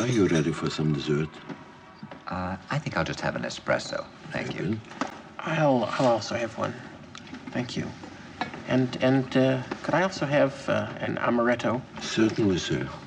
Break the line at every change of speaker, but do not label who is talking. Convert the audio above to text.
Are you ready for some dessert?
I think I'll just have an espresso. Thank you.
I'll also have one. Thank you. And could I also have an amaretto?
Certainly, sir.